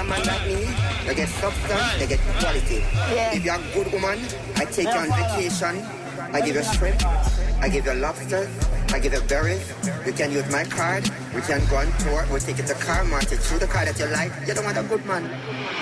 a man like me, you get substance, you get quality. Yeah. If you're a good woman, I take you on vacation, I give you shrimp, I give you lobsters, I give you berries. You can use my card, we can go on tour, we'll take you to Car Mart, choose the car that you like. You don't want a good man.